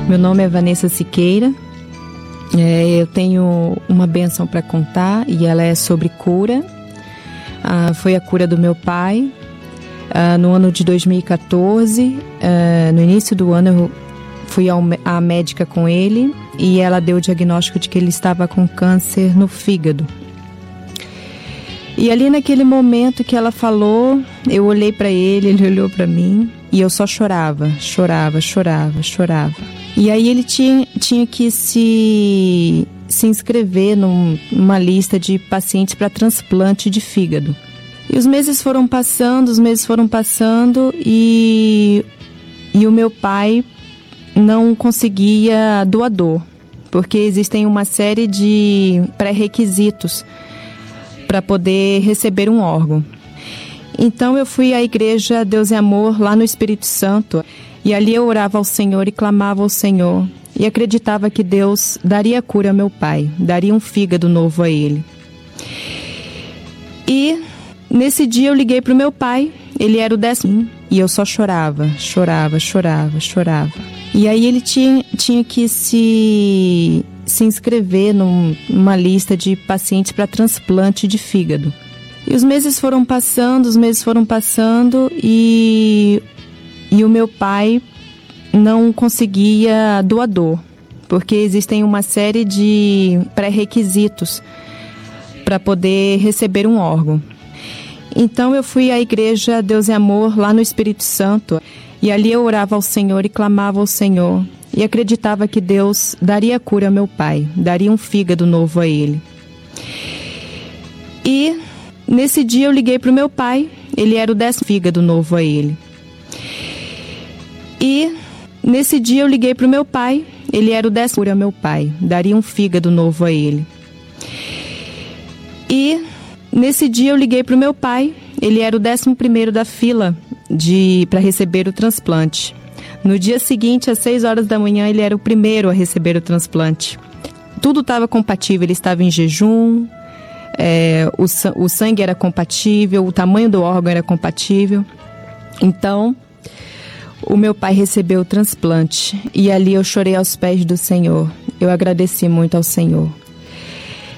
Meu nome é Vanessa Siqueira. Eu tenho uma bênção para contar e ela é sobre cura. Foi a cura do meu pai. No ano de 2014, no início do ano, eu fui à médica com ele e ela deu o diagnóstico de que ele estava com câncer no fígado. E ali naquele momento que ela falou, eu olhei para ele, ele olhou para mim e eu só chorava. E aí ele tinha que se inscrever numa lista de pacientes para transplante de fígado. E os meses foram passando e o meu pai não conseguia doador, porque existem uma série de pré-requisitos para poder receber um órgão. Então eu fui à igreja Deus é Amor, lá no Espírito Santo, e ali eu orava ao Senhor e clamava ao Senhor, e acreditava que Deus daria cura ao meu pai, daria um fígado novo a ele. E nesse dia eu liguei para o meu pai, ele era o 10º, e eu só chorava. E aí ele tinha que se inscrever numa lista de pacientes para transplante de fígado. E os meses foram passando e o meu pai não conseguia doador, porque existem uma série de pré-requisitos para poder receber um órgão. Então eu fui à igreja Deus é Amor, lá no Espírito Santo, e ali eu orava ao Senhor e clamava ao Senhor, e acreditava que Deus daria cura ao meu pai, daria um fígado novo a ele. E nesse dia eu liguei para o meu pai, ele era o 10º fígado novo a ele. E nesse dia eu liguei para o meu pai, ele era o 10º cura ao meu pai, daria um fígado novo a ele. E nesse dia eu liguei para o meu pai, ele era o 11º da fila para receber o transplante. No dia seguinte, às 6 horas da manhã, ele era o primeiro a receber o transplante. Tudo estava compatível, ele estava em jejum, o sangue era compatível, o tamanho do órgão era compatível. Então, o meu pai recebeu o transplante e ali eu chorei aos pés do Senhor. Eu agradeci muito ao Senhor.